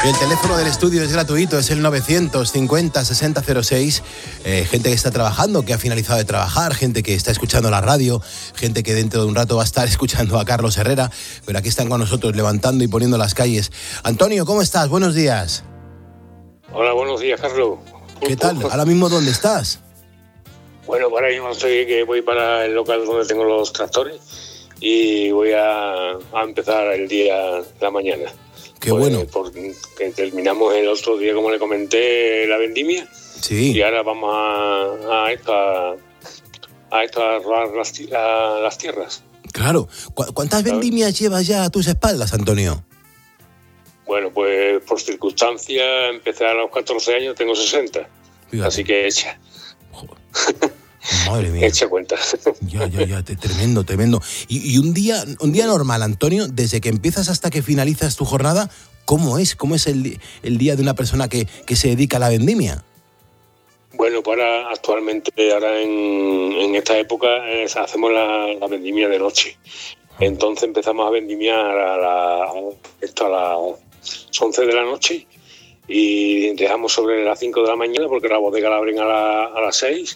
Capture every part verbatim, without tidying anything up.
El teléfono del estudio es gratuito, es el novecientos cincuenta sesenta cero seis. Eh, gente que está trabajando, que ha finalizado de trabajar, gente que está escuchando la radio, gente que dentro de un rato va a estar escuchando a Carlos Herrera, pero aquí están con nosotros levantando y poniendo las calles. Antonio, ¿cómo estás? Buenos días. Hola, buenos días, Carlos. ¿Qué tal? ¿Ahora mismo dónde estás? Bueno, ahora mismo estoy que voy para el local donde tengo los tractores y voy a, a empezar el día, la mañana. Qué pues, bueno. Porque terminamos el otro día, como le comenté, la vendimia. Sí. Y ahora vamos a, a esto, a, a esto, a robar las, a las tierras. Claro. ¿Cu- ¿Cuántas vendimias llevas ya a tus espaldas, Antonio? Bueno, pues por circunstancias, empecé a los catorce años, tengo sesenta. Fíjate. Así que echa. Joder. Madre mía. Echa cuenta. Ya, ya, ya, te- tremendo, tremendo. Y, y un día, un día normal, Antonio, desde que empiezas hasta que finalizas tu jornada, ¿cómo es? ¿Cómo es el, el día de una persona que, que se dedica a la vendimia? Bueno, pues ahora actualmente, ahora en, en esta época, eh, hacemos la, la vendimia de noche. Entonces empezamos a vendimiar a, la, a, esto a las once de la noche y dejamos sobre las cinco de la mañana porque la bodega la abren a, la, a las seis.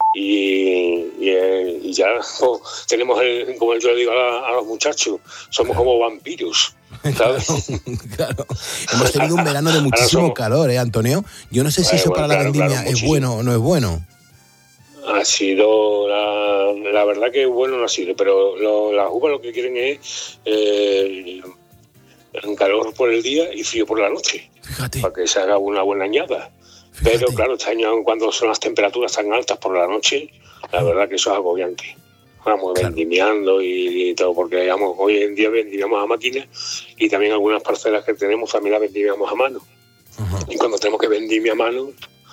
Y, y, y ya oh, tenemos, el, como yo le digo a, la, a los muchachos, somos como vampiros, ¿sabes? Claro, claro. Hemos tenido un verano de muchísimo somos... calor, ¿eh, Antonio? Yo no sé si eh, eso bueno, para la claro, vendimia claro, es muchísimo. bueno o no es bueno. Ha sido, la, la verdad que bueno no ha sido, pero lo, las uvas lo que quieren es eh, calor por el día y frío por la noche, Fíjate. para que se haga una buena añada. Fíjate. Pero claro, este año cuando son las temperaturas tan altas por la noche, la verdad que eso es agobiante. Vamos Claro. vendimiando y, y todo, porque digamos, hoy en día vendimiamos a máquina y también algunas parcelas que tenemos también las vendimiamos a mano. Ajá. Y cuando tenemos que vendimia a mano,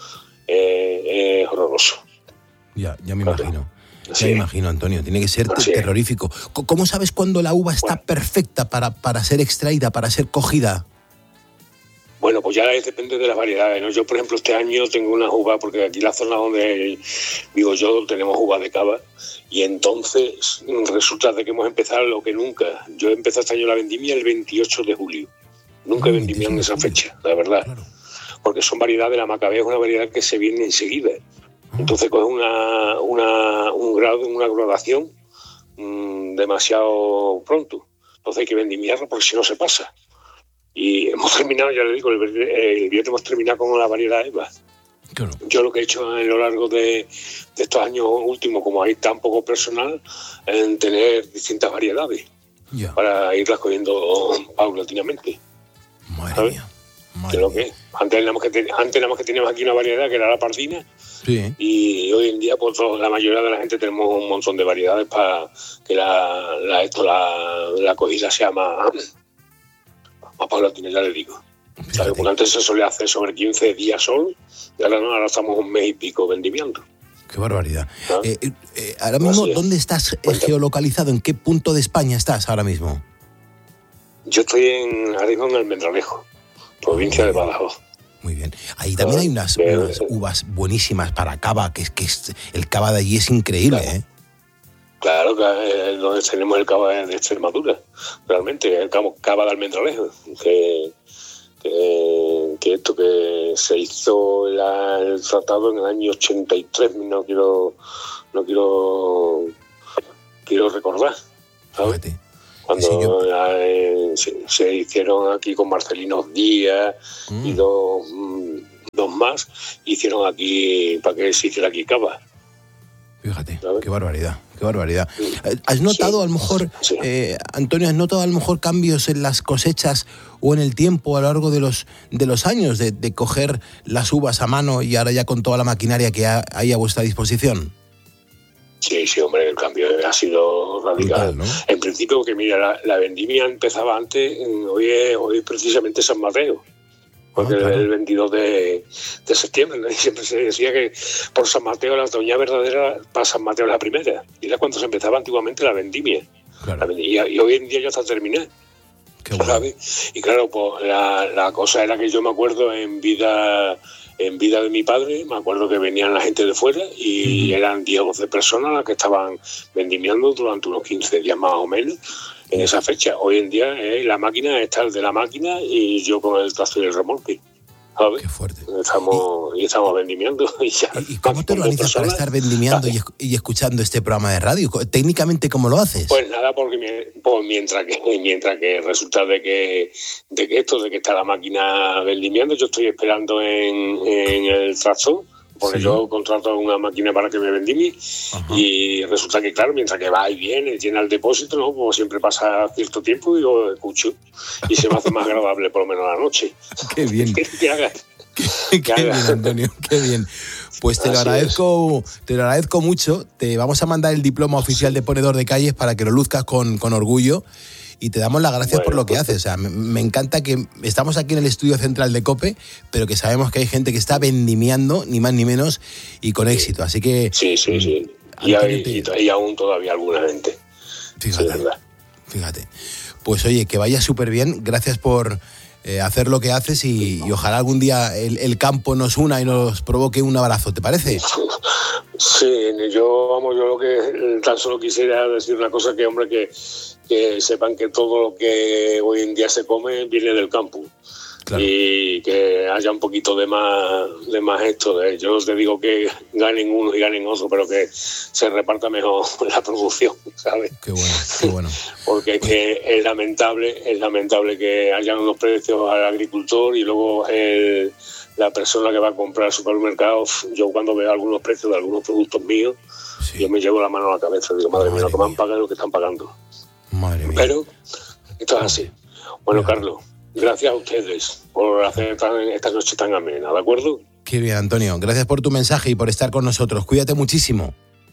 eh, es horroroso. Ya, ya me Claro. imagino. Ya Sí. me imagino, Antonio. Tiene que ser Así es. terrorífico. C- ¿Cómo sabes cuando la uva está Bueno. perfecta para, para ser extraída, para ser cogida? Bueno, pues ya es- depende de las variedades, ¿no? Yo, por ejemplo, este año tengo unas uvas, porque aquí en la zona donde vivo yo tenemos uvas de cava, y entonces resulta de que hemos empezado lo que nunca. Yo he empezado este año la vendimia el veintiocho de julio. Nunca Ah, he vendimiado en veintiocho esa de julio. fecha, la verdad. Claro. Porque son variedades, la macabea es una variedad que se viene enseguida. Ah. Entonces coge una, una, un grado, una graduación mmm, demasiado pronto. Entonces hay que vendimiarla porque si no se pasa. Y hemos terminado, ya le digo, el, el viernes hemos terminado con la variedad Eva. Claro. Yo lo que he hecho a lo largo de, de estos años últimos, como hay tan poco personal, en tener distintas variedades Ya. para irlas cogiendo paulatinamente. Madre ¿sabes? mía. Que Madre lo mía. que antes nada más que, te, antes nada más que teníamos aquí una variedad que era la pardina, Sí, ¿eh? y hoy en día pues todo- la mayoría de la gente tenemos un montón de variedades para que la, la, esto, la, la cogida sea más, más paulatina, ya le digo. ¿Sabes? Fíjate. Porque antes se solía hacer sobre quince días solo y ahora no, ahora estamos un mes y pico vendimiando. Qué barbaridad. ¿Ah? Eh, eh, eh, ahora mismo, Así es. ¿dónde estás eh, Cuéntame. geolocalizado? ¿En qué punto de España estás ahora mismo? Yo estoy en, ahora mismo en Almendralejo, provincia de Badajoz. Muy bien. Ahí también hay unas, Eh, unas uvas buenísimas para cava, que es que es, el cava de allí es increíble, Claro. ¿eh? Claro, que es donde tenemos el cava de Extremadura, realmente, el cava cava de Almendralejo, que, que, que esto que se hizo la- el tratado en el año ochenta y tres, no quiero, no quiero, quiero recordar, ¿sabes? Fíjate. Cuando Sí, yo- eh, se, se hicieron aquí con Marcelino Díaz y Mm. dos, mm, dos más, hicieron aquí, para que se hiciera aquí cava. Fíjate, ¿Sabes? qué barbaridad, qué barbaridad. Sí. Eh, ¿Has notado Sí. a lo mejor, Sí. eh, Antonio, has notado a lo mejor cambios en las cosechas o en el tiempo a lo largo de los, de los años de, de coger las uvas a mano y ahora ya con toda la maquinaria que ha- hay a vuestra disposición? Sí, sí, hombre, el cambio ha sido radical. Brutal, ¿no? En principio, que mira, la, la vendimia empezaba antes, en- hoy es, hoy es precisamente San Mateo, porque Ah, claro. el veintidós de, de septiembre, ¿no? Y siempre se decía que por San Mateo la otoña verdadera, para San Mateo la primera, y era cuando se empezaba antiguamente la vendimia. Claro. La vendimia, y, y hoy en día ya está terminada. Qué bueno. ¿Sabes? Y claro, pues la, la cosa era que yo me acuerdo en vida en vida de mi padre, me acuerdo que venían la gente de fuera y uh-huh. eran diez o doce personas las que estaban vendimiando durante unos quince días más o menos en esa fecha. Hoy en día eh, la máquina está el de la máquina y yo con el tractor y el remolque. ¿Sabes? Qué fuerte. Estamos, y, y estamos vendimiando. Y, ya, ¿Y cómo te organizas para estar vendimiando y, y escuchando este programa de radio? Técnicamente, ¿cómo lo haces? Pues nada, porque pues mientras que mientras que resulta de que de que esto, de que está la máquina vendimiando, yo estoy esperando en, en el tractor, porque sí. yo contrato una máquina para que me vendimie. Ajá. Y resulta que, claro, mientras que va y viene, llena el depósito, ¿no? Pues siempre pasa cierto tiempo y lo escucho. Y se me hace más agradable, por lo menos, la noche. ¡Qué bien! que hagas. Qué, qué bien, Antonio, qué bien. Pues te lo agradezco, te lo agradezco mucho. Te vamos a mandar el diploma oficial de ponedor de calles para que lo luzcas con, con orgullo. Y te damos las gracias bueno, por lo que pues, haces. O sea, me, me encanta que estamos aquí en el estudio central de COPE, pero que sabemos que hay gente que está vendimiando, ni más ni menos, y con éxito. Así que... Sí, sí, sí. Y, hay, te... y aún todavía alguna gente. Fíjate, sí, fíjate. Pues oye, que vaya súper bien. Gracias por eh, hacer lo que haces y, y ojalá algún día el, el campo nos una y nos provoque un abrazo. ¿Te parece? Sí, yo, vamos, yo lo que tan solo quisiera decir una cosa, que hombre, que, que sepan que todo lo que hoy en día se come viene del campo. Claro. Y que haya un poquito de más de más esto. ¿eh? Yo no te digo que ganen uno y ganen otro, pero que se reparta mejor la producción, ¿sabes? Qué bueno, qué bueno. Porque es que es lamentable, es lamentable que hayan unos precios al agricultor y luego el, la persona que va a comprar al supermercado, yo cuando veo algunos precios de algunos productos míos, sí. yo me llevo la mano a la cabeza. Digo, madre, madre mía, lo que me han pagado y lo que están pagando. Madre mía. Pero esto es así. Bueno, Mira. Carlos, gracias a ustedes por hacer tan, esta noche tan amena, ¿de acuerdo? Qué bien, Antonio. Gracias por tu mensaje y por estar con nosotros. Cuídate muchísimo.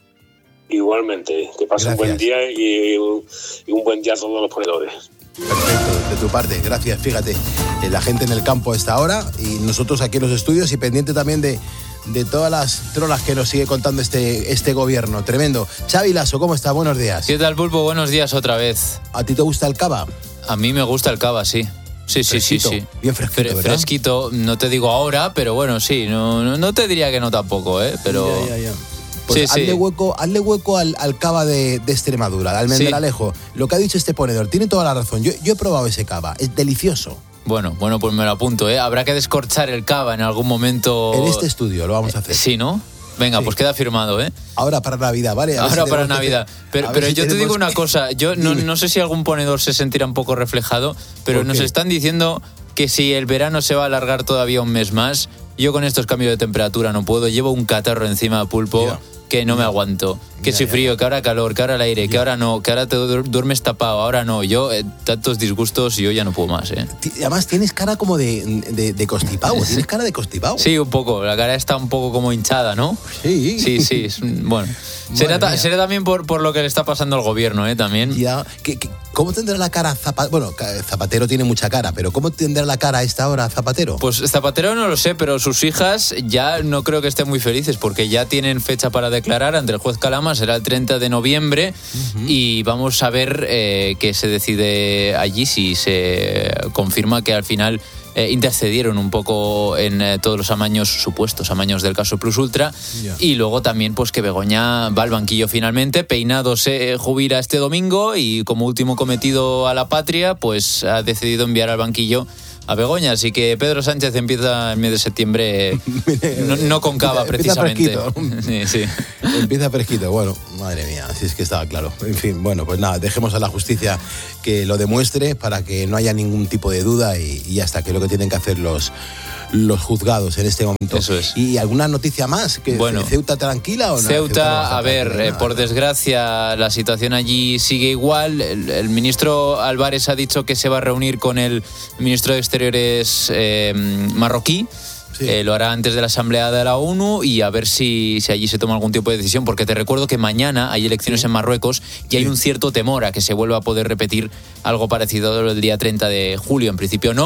Igualmente. Que pasen un buen día y un, y un buen día a todos los ponedores. Perfecto, de tu parte. Gracias. Fíjate, la gente en el campo a esta hora y nosotros aquí en los estudios y pendiente también de, de todas las trolas que nos sigue contando este, este gobierno. Tremendo. Xavi Lasso, ¿cómo estás? Buenos días. ¿Qué tal, Pulpo? Buenos días otra vez. ¿A ti te gusta el cava? A mí me gusta el cava, sí. Sí, sí, fresquito, sí, sí. Bien fresquito, Fre- ¿verdad? Fresquito, no te digo ahora, pero bueno, sí. No, no, no te diría que no tampoco, ¿eh? Pero... Ya, ya, ya. Pues sí, hazle, sí. Hueco, hazle hueco al, al cava de, de Extremadura, al Almendralejo. Sí. Lo que ha dicho este ponedor, tiene toda la razón. Yo, yo he probado ese cava, es delicioso. Bueno, bueno, pues me lo apunto, ¿eh? Habrá que descorchar el cava en algún momento. En este estudio lo vamos a hacer. Eh, sí, ¿no? Venga, sí. Pues queda firmado, ¿eh? Ahora para Navidad, ¿vale? Ahora si para Navidad. Que... Pero, pero si yo tenemos... te digo una cosa, yo no, no sé si algún ponedor se sentirá un poco reflejado, pero nos están diciendo que si el verano se va a alargar todavía un mes más, yo con estos cambios de temperatura no puedo, llevo un catarro encima, Pulpo, yeah. que no me aguanto. Que yeah, si frío, yeah. que ahora calor, que ahora el aire, yeah. que ahora no, que ahora te duermes tapado, ahora no. Yo, eh, tantos disgustos, yo ya no puedo más, ¿eh? Además tienes cara como de, de, de constipado, tienes cara de constipado. Sí, un poco, la cara está un poco como hinchada, ¿no? Sí. Sí, sí, es, bueno. Será, ta, será también por, por lo que le está pasando al gobierno, ¿eh? También. Ya, ¿qué, qué, ¿cómo tendrá la cara Zapatero? Bueno, Zapatero tiene mucha cara, pero ¿cómo tendrá la cara a esta hora Zapatero? Pues Zapatero no lo sé, pero sus hijas ya no creo que estén muy felices porque ya tienen fecha para declarar ante el juez Calama, será el treinta de noviembre uh-huh. y vamos a ver eh, qué se decide allí, si se confirma que al final eh, intercedieron un poco en eh, todos los amaños, supuestos amaños del caso Plus Ultra yeah. y luego también pues que Begoña va al banquillo finalmente, Peinado se jubila este domingo y como último cometido a la patria pues ha decidido enviar al banquillo a Begoña, así que Pedro Sánchez empieza el mes de septiembre no, no con cava precisamente. Empieza fresquito. Sí, sí. Empieza fresquito, bueno, madre mía, así es que estaba claro. En fin, bueno, pues nada, dejemos a la justicia que lo demuestre para que no haya ningún tipo de duda y, y hasta que lo que tienen que hacer los los juzgados en este momento. Eso es. ¿Y alguna noticia más? ¿Que bueno, ¿Ceuta tranquila o no? Ceuta, Ceuta a ver, eh, por desgracia la situación allí sigue igual. El, el ministro Álvarez ha dicho que se va a reunir con el ministro de Exteriores eh, marroquí. Sí. Eh, lo hará antes de la Asamblea de la ONU y a ver si, si allí se toma algún tipo de decisión, porque te recuerdo que mañana hay elecciones sí. en Marruecos y sí. hay un cierto temor a que se vuelva a poder repetir algo parecido el día treinta de julio. En principio no,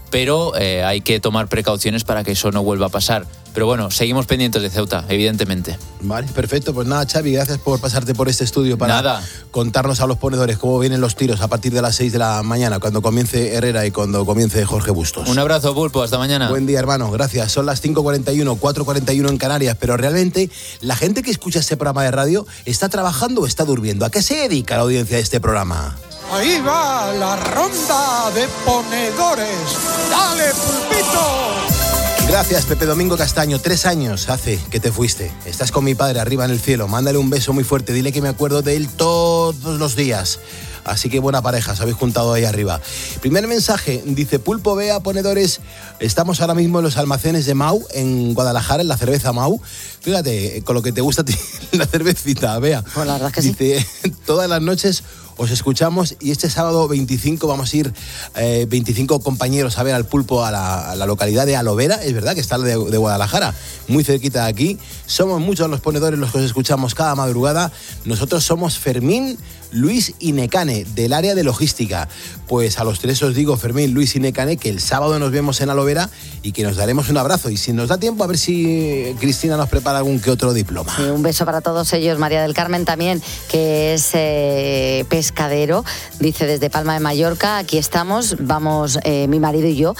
pero eh, hay que tomar precauciones para que eso no vuelva a pasar. Pero bueno, seguimos pendientes de Ceuta, evidentemente. Vale, perfecto. Pues nada, Xavi, gracias por pasarte por este estudio para nada. contarnos a los ponedores cómo vienen los tiros a partir de las seis de la mañana, cuando comience Herrera y cuando comience Jorge Bustos. Un abrazo, Pulpo, hasta mañana. Buen día, hermano, gracias. Son las cinco cuarenta y uno, cuatro cuarenta y uno en Canarias, pero realmente la gente que escucha este programa de radio está trabajando o está durmiendo. ¿A qué se dedica la audiencia de este programa? Ahí va la ronda de ponedores. ¡Dale, Pulpito! Gracias, Pepe Domingo Castaño. Tres años hace que te fuiste. Estás con mi padre arriba en el cielo. Mándale un beso muy fuerte. Dile que me acuerdo de él todos los días. Así que buena pareja, os habéis juntado ahí arriba. Primer mensaje, dice Pulpo, vea, ponedores. Estamos ahora mismo en los almacenes de Mau, en Guadalajara, en la cerveza Mau. Fíjate, con lo que te gusta a ti, la cervecita, vea. Pues la verdad es que dice, sí. Todas las noches os escuchamos y este sábado veinticinco vamos a ir eh, veinticinco compañeros a ver al Pulpo a la, a la localidad de Alovera, es verdad que está de, de Guadalajara, muy cerquita de aquí. Somos muchos los ponedores los que os escuchamos cada madrugada. Nosotros somos Fermín, Luis y Necane, del área de logística. Pues a los tres os digo, Fermín, Luis y Necane, que el sábado nos vemos en Alovera y que nos daremos un abrazo. Y si nos da tiempo, a ver si Cristina nos prepara algún que otro diploma. Sí, un beso para todos ellos. María del Carmen también, que es eh, pescadero, dice desde Palma de Mallorca, aquí estamos, vamos eh, mi marido y yo,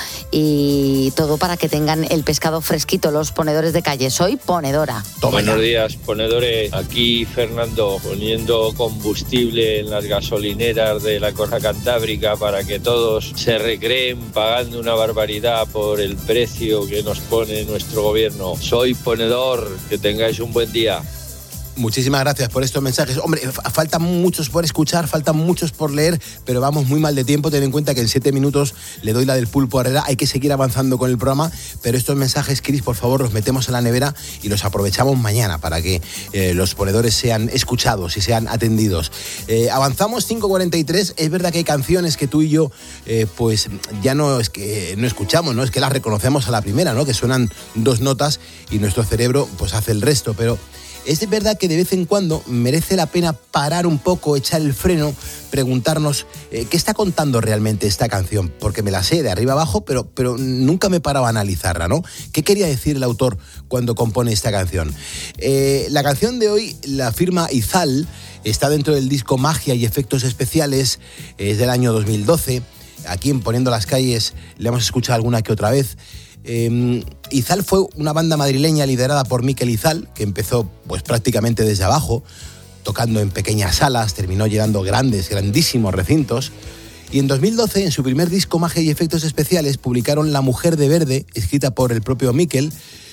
y todo para que tengan el pescado fresquito, los ponedores de calle. Soy ponedora. Toma Buenos ya. días, ponedores. Aquí Fernando, poniendo combustible en las gasolineras de la Costa Cantábrica para que todos se recreen pagando una barbaridad por el precio que nos pone nuestro gobierno. Soy ponedor, que tengáis un buen día. Muchísimas gracias por estos mensajes. Hombre, faltan muchos por escuchar, faltan muchos por leer, pero vamos muy mal de tiempo. Ten en cuenta que en siete minutos le doy la del Pulpo a Herrera. Hay que seguir avanzando con el programa, pero estos mensajes, Cris, por favor, los metemos en la nevera y los aprovechamos mañana para que eh, los ponedores sean escuchados y sean atendidos. Eh, avanzamos, cinco cuarenta y tres. Es verdad que hay canciones que tú y yo, eh, pues ya no es que no escuchamos, ¿no? Es que las reconocemos a la primera, ¿no? Que suenan dos notas y nuestro cerebro pues hace el resto, pero es de verdad que de vez en cuando merece la pena parar un poco, echar el freno, preguntarnos eh, qué está contando realmente esta canción, porque me la sé de arriba abajo, pero, pero nunca me paraba a analizarla, ¿no? ¿Qué quería decir el autor cuando compone esta canción? Eh, la canción de hoy la firma Izal, está dentro del disco Magia y Efectos Especiales, es del año dos mil doce, aquí en Poniendo las Calles le hemos escuchado alguna que otra vez. Eh, Izal fue una banda madrileña liderada por Mikel Izal, que empezó pues prácticamente desde abajo, tocando en pequeñas salas, terminó llenando grandes, grandísimos recintos. Y en dos mil doce, en su primer disco Magia y Efectos Especiales, publicaron La Mujer de Verde, escrita por el propio Mikel.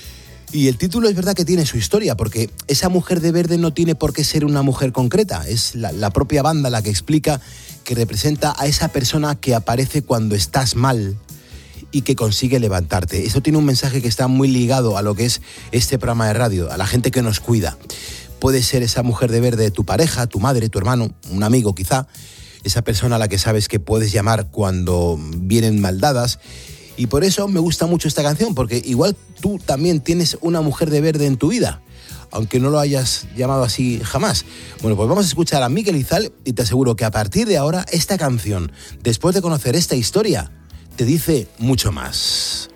Y el título es verdad que tiene su historia, porque esa mujer de verde no tiene por qué ser una mujer concreta, es la, la propia banda la que explica que representa a esa persona que aparece cuando estás mal y que consigue levantarte. Eso tiene un mensaje que está muy ligado a lo que es este programa de radio, a la gente que nos cuida. Puede ser esa mujer de verde tu pareja, tu madre, tu hermano, un amigo quizá, esa persona a la que sabes que puedes llamar cuando vienen maldadas. Y por eso me gusta mucho esta canción, porque igual tú también tienes una mujer de verde en tu vida, aunque no lo hayas llamado así jamás. Bueno, pues vamos a escuchar a Mikel Izal y te aseguro que a partir de ahora esta canción, después de conocer esta historia, te dice mucho más.